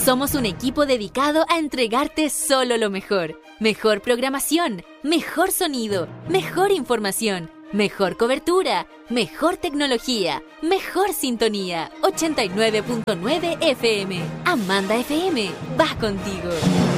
Somos un equipo dedicado a entregarte solo lo mejor. Mejor programación, mejor sonido, mejor información, mejor cobertura, mejor tecnología, mejor sintonía. 89.9 FM. Amanda FM va contigo.